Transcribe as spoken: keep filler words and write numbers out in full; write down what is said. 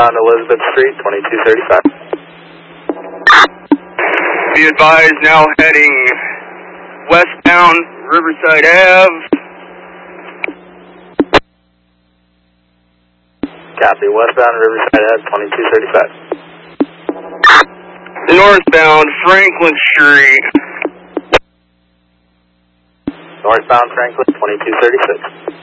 westbound Elizabeth Street, twenty-two thirty-five. Be advised, now heading westbound Riverside Avenue. Copy, westbound Riverside Avenue, twenty-two thirty-five. Northbound Franklin Street. Northbound Franklin, twenty-two thirty-six.